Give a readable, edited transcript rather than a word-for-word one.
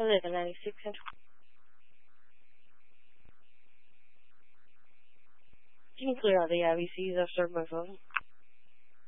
11, 96 and can you clear out the IVCs? I've served my phone.